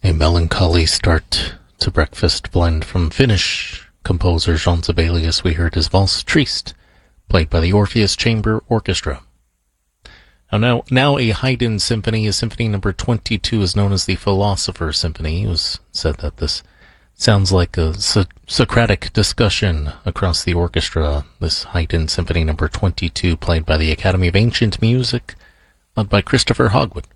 A melancholy start to Breakfast blend from Finnish composer Jean Sibelius. We heard his Valse Triste, played by the Orpheus Chamber Orchestra. Now a Haydn symphony, Symphony number 22, is known as the Philosopher's Symphony. It was said that this sounds like a Socratic discussion across the orchestra. This Haydn Symphony number 22, played by the Academy of Ancient Music, led by Christopher Hogwood.